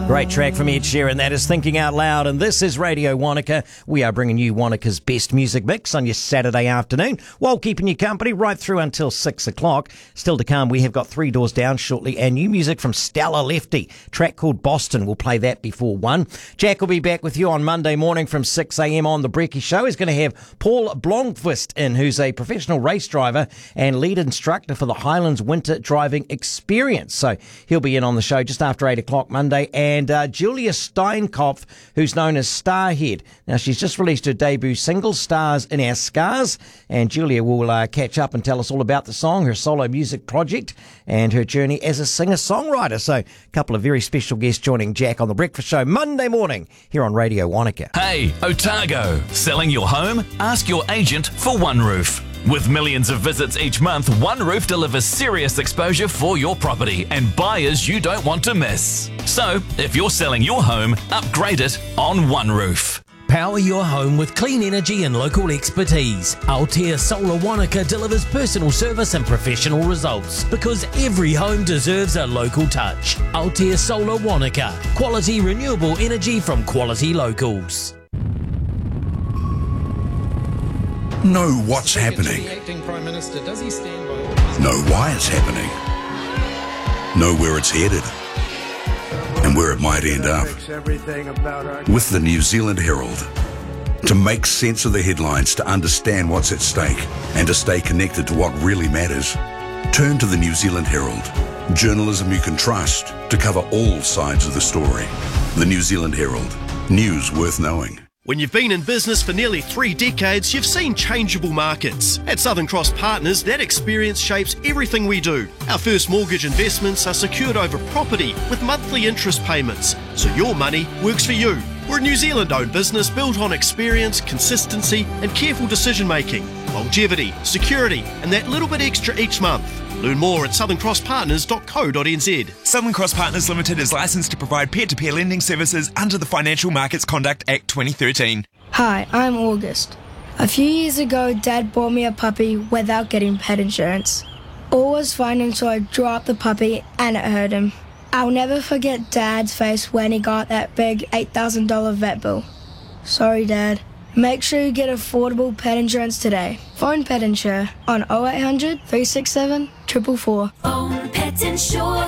Great track from Ed Sheeran. That is Thinking Out Loud, and this is Radio Wanaka. We are bringing you Wanaka's best music mix on your Saturday afternoon while keeping you company right through until 6 o'clock. Still to come, we have got Three Doors Down shortly and new music from Stella Lefty. Track called Boston. We'll play that before 1. Jack will be back with you on Monday morning from 6 a.m. on The Brekkie Show. He's going to have Paul Blomqvist in, who's a professional race driver and lead instructor for the Highlands Winter Driving Experience. So he'll be in on the show just after 8 o'clock Monday. And Julia Steinkopf, who's known as Starhead. Now, she's just released her debut single, Stars in Our Scars, and Julia will catch up and tell us all about the song, her solo music project, and her journey as a singer-songwriter. So, a couple of very special guests joining Jack on The Breakfast Show Monday morning here on Radio Wanaka. Hey, Otago. Selling your home? Ask your agent for One Roof. With millions of visits each month, One Roof delivers serious exposure for your property and buyers you don't want to miss. So, if you're selling your home, upgrade it on One Roof. Power your home with clean energy and local expertise. Altea Solar Wanaka delivers personal service and professional results because every home deserves a local touch. Altea Solar Wanaka. Quality renewable energy from quality locals. Know what's happening. Know why it's happening. Know where it's headed and where it might end up. With the New Zealand Herald. To make sense of the headlines, to understand what's at stake, and to stay connected to what really matters, turn to the New Zealand Herald. Journalism you can trust to cover all sides of the story. The New Zealand Herald. News worth knowing. When you've been in business for nearly 3 decades, you've seen changeable markets. At Southern Cross Partners, that experience shapes everything we do. Our first mortgage investments are secured over property with monthly interest payments, so your money works for you. We're a New Zealand-owned business built on experience, consistency and careful decision-making, longevity, security and that little bit extra each month. Learn more at southern-cross-partners.co.nz. Southern Cross Partners Limited is licensed to provide peer-to-peer lending services under the Financial Markets Conduct Act 2013. Hi, I'm August. A few years ago, Dad bought me a puppy without getting pet insurance. All was fine until I dropped the puppy and it hurt him. I'll never forget Dad's face when he got that big $8,000 vet bill. Sorry, Dad. Make sure you get affordable pet insurance today. Phone Pet Insure on 0800 367 444. Phone Pet Insure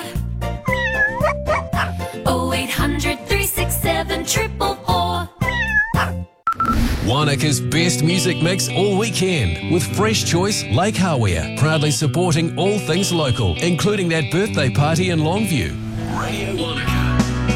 0800 367 444. Wanaka's best music mix all weekend with Fresh Choice Lake Hawea, proudly supporting all things local, including that birthday party in Longview. Radio Wanaka.